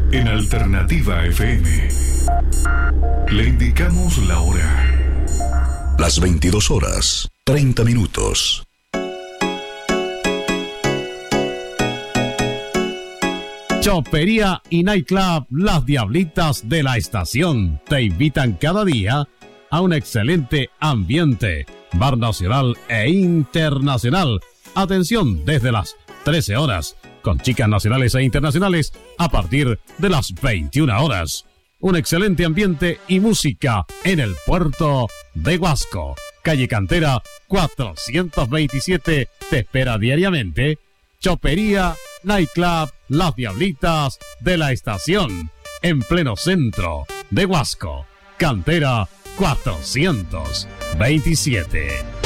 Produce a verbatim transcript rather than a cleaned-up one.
En Alternativa F M le indicamos la hora. Las veintidós horas, treinta minutos. Chopería y Nightclub Las Diablitas de la Estación te invitan cada día a un excelente ambiente, bar nacional e internacional. Atención desde las trece horas, con chicas nacionales e internacionales a partir de las veintiuna horas. Un excelente ambiente y música en el puerto de Huasco. Calle Cantera cuatrocientos veintisiete te espera diariamente. Chopería Nightclub Las Diablitas de la Estación, en pleno centro de Huasco. Cantera cuatrocientos veintisiete.